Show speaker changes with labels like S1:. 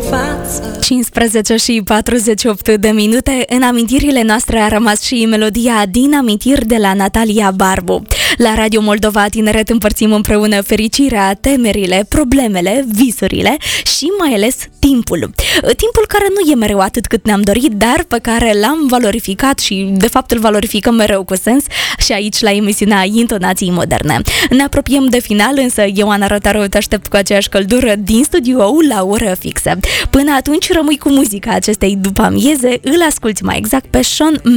S1: față.
S2: 15 și 48 de minute. În amintirile noastre a rămas și melodia Din amintiri de la Natalia Barbu. La Radio Moldova Tineret împărțim împreună fericirea, temerile, problemele, visurile și mai ales timpul. Timpul care nu e mereu atât cât ne-am dorit, dar pe care l-am valorificat și de fapt îl valorificăm mereu cu sens și aici la emisiunea Intonații Moderne. Ne apropiem de final, însă eu, Ana Rotaru, te aștept cu aceeași căldură din studioul la oră fixă. Până atunci rămâi cu muzica acestei după amieze, îl asculti mai exact pe Shawn